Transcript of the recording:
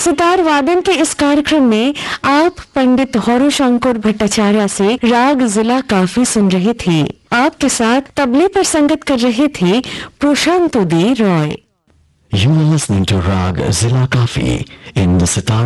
सितार वादन के इस कार्यक्रम में आप पंडित हौरीशंकर भट्टाचार्य से राग जिला काफी सुन रहे थे। आपके साथ तबले पर संगत कर रहे थे प्रशांत Roy. You are listening to Rag Zila Kafi in the Sitar